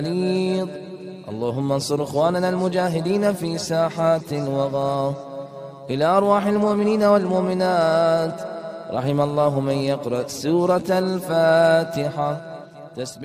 بليظ. اللهم انصر إخواننا المجاهدين في ساحات الوغى. إلى أرواح المؤمنين والمؤمنات. رحم الله من يقرأ سورة الفاتحة.